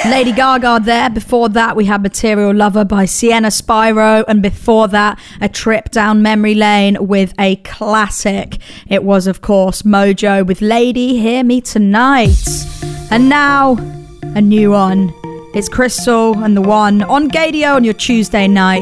Lady Gaga there. Before that, we had Material Lover by Sienna Spyro. And before that, a trip down memory lane with a classic. It was, of course, Mojo with Lady Hear Me Tonight. And now, a new one. It's Crystal and The One on Gadio on your Tuesday night.